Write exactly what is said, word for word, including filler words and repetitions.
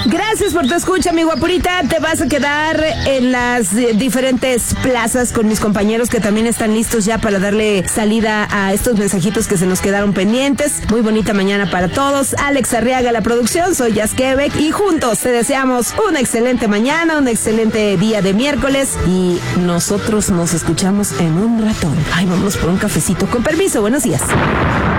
Gracias por tu escucha, mi guapurita. Te vas a quedar en las diferentes plazas con mis compañeros que también están listos ya para darle salida a estos mensajitos que se nos quedaron pendientes. Muy bonita mañana para todos. Alex Arriaga, la producción. Soy Jazz Quebec y juntos te deseamos una excelente mañana, un excelente día de miércoles y nosotros nos escuchamos en un ratón. Ay, vámonos por un cafecito. Con permiso, buenos días.